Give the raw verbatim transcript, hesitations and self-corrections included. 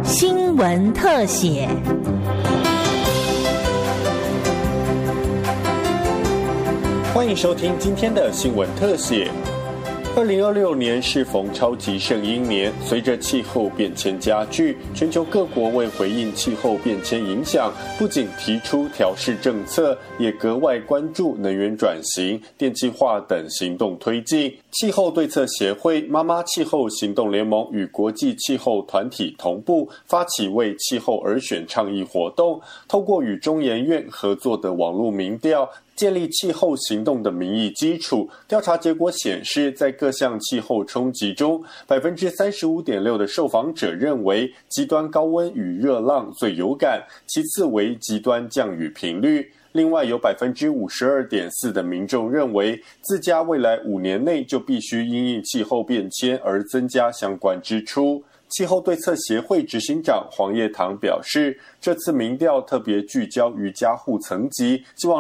新闻特写。 欢迎收听今天的新闻特写。二零二六年适逢超级圣婴年，随着气候变迁加剧，全球各国为回应气候变迁影响，不仅提出调适政策，也格外关注能源转型、电气化等行动推进。气候对策协会妈妈气候行动联盟与国际气候团体同步发起为气候而选倡议活动，透过与中研院合作的网络民调，建立气候行动的民意基础。调查结果显示，在各项气候冲击中， 百分之三十五点六 的受访者认为极端高温与热浪最有感，其次为极端降雨频率。另外有 百分之五十二点四 的民众认为自家未来五年内就必须因应气候变迁而增加相关支出。气候对策协会执行长黄叶堂表示，这次民调特别聚焦于家户层级，希望